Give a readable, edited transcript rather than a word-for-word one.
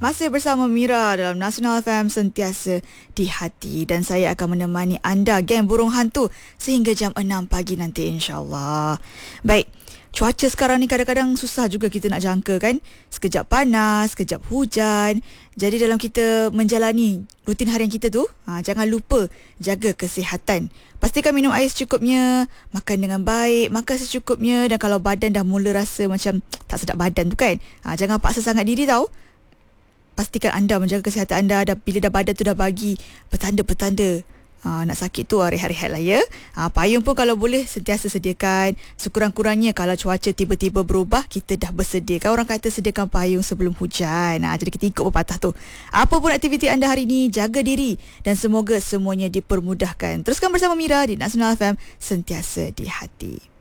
Masih bersama Mira dalam Nasional FM Sentiasa di Hati. Dan saya akan menemani anda, geng burung hantu, sehingga jam 6 pagi nanti, insyaAllah. Baik, cuaca sekarang ni kadang-kadang susah juga kita nak jangka kan. Sekejap panas, sekejap hujan. Jadi dalam kita menjalani rutin harian kita tu, jangan lupa jaga kesihatan. Pastikan minum air secukupnya, makan dengan baik, makan secukupnya. Dan kalau badan dah mula rasa macam tak sedap badan tu kan, jangan paksa sangat diri tau. Pastikan anda menjaga kesihatan anda. Dan bila dah badan tu dah bagi petanda-petanda nak sakit tu, rehat-rehat lah ya. Payung pun kalau boleh sentiasa sediakan. Sekurang-kurangnya kalau cuaca tiba-tiba berubah, kita dah bersedia. Kan orang kata sediakan payung sebelum hujan. Jadi kita ikut pepatah tu. Apa pun aktiviti anda hari ini, jaga diri. Dan semoga semuanya dipermudahkan. Teruskan bersama Mira di Nasional FM Sentiasa di Hati.